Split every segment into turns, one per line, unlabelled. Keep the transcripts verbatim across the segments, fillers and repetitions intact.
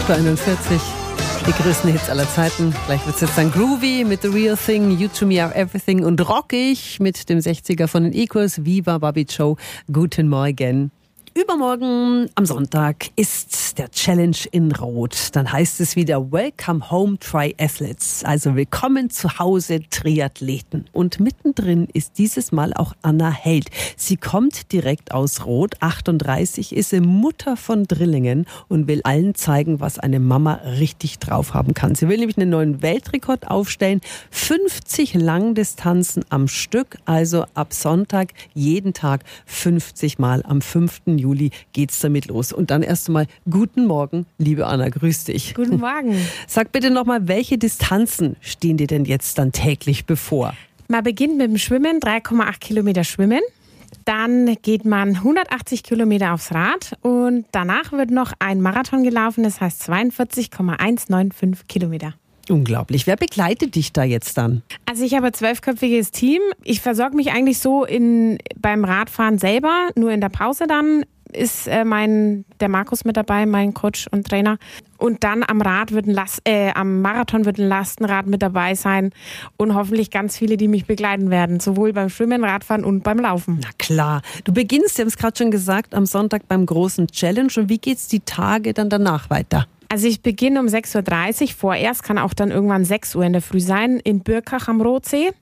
einundvierzig. Die größten Hits aller Zeiten. Gleich wird es jetzt dann groovy mit The Real Thing, You to Me Are Everything und rockig mit dem sechziger von den Equals, Viva Bobby Joe. Guten Morgen. Übermorgen am Sonntag ist der Challenge in Rot. Dann heißt es wieder Welcome Home Triathletes. Also willkommen zu Hause Triathleten. Und mittendrin ist dieses Mal auch Anna Held. Sie kommt direkt aus Rot, achtunddreißig, ist Mutter von Drillingen und will allen zeigen, was eine Mama richtig drauf haben kann. Sie will nämlich einen neuen Weltrekord aufstellen. fünfzig Langdistanzen am Stück, also ab Sonntag jeden Tag fünfzig Mal. Am fünften Juli geht's damit los. Und dann erst einmal guten Morgen, liebe Anna, grüß dich.
Guten Morgen.
Sag bitte nochmal, welche Distanzen stehen dir denn jetzt dann täglich bevor?
Man beginnt mit dem Schwimmen, drei Komma acht Kilometer Schwimmen. Dann geht man hundertachtzig Kilometer aufs Rad und danach wird noch ein Marathon gelaufen, das heißt zweiundvierzig Komma hundertfünfundneunzig Kilometer.
Unglaublich. Wer begleitet dich da jetzt dann?
Also ich habe ein zwölfköpfiges Team. Ich versorge mich eigentlich so in, beim Radfahren selber, nur in der Pause dann ist äh, mein, der Markus mit dabei, mein Coach und Trainer. Und dann am Rad wird ein Last, äh, am Marathon wird ein Lastenrad mit dabei sein und hoffentlich ganz viele, die mich begleiten werden, sowohl beim Schwimmen, Radfahren und beim Laufen.
Na klar. Du beginnst, Sie haben es gerade schon gesagt, am Sonntag beim großen Challenge. Und wie geht's die Tage dann danach weiter?
Also ich beginne um sechs Uhr dreißig, vorerst kann auch dann irgendwann sechs Uhr in der Früh sein, in Birkach am Rotsee.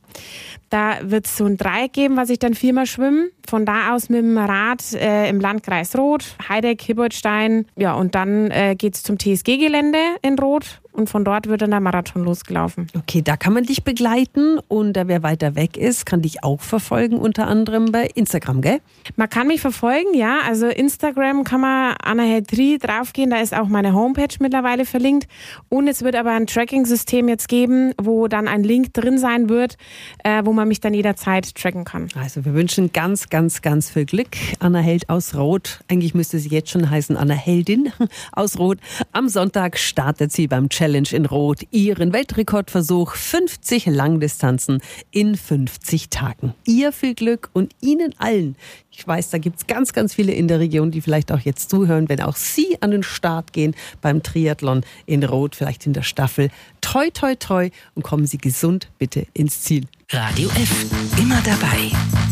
Da wird es so ein Dreieck geben, was ich dann viermal schwimme. Von da aus mit dem Rad äh, im Landkreis Roth, Heideck, Hibbertstein. Ja, und dann äh, geht es zum T S G-Gelände in Roth. Und von dort wird dann der Marathon losgelaufen.
Okay, da kann man dich begleiten. Und äh, wer weiter weg ist, kann dich auch verfolgen, unter anderem bei Instagram, gell?
Man kann mich verfolgen, ja. Also Instagram kann man Anna Held draufgehen. Da ist auch meine Homepage mittlerweile verlinkt. Und es wird aber ein Tracking-System jetzt geben, wo dann ein Link drin sein wird, äh, wo man mich dann jederzeit tracken kann.
Also wir wünschen ganz, ganz, ganz viel Glück. Anna Held aus Roth. Eigentlich müsste sie jetzt schon heißen Anna Heldin aus Roth. Am Sonntag startet sie beim Challenge in Rot ihren Weltrekordversuch, fünfzig Langdistanzen in fünfzig Tagen. Ihr viel Glück und Ihnen allen. Ich weiß, da gibt es ganz, ganz viele in der Region, die vielleicht auch jetzt zuhören, wenn auch Sie an den Start gehen beim Triathlon in Rot, vielleicht in der Staffel. Toi, toi, toi und kommen Sie gesund bitte ins Ziel.
Radio F, immer dabei.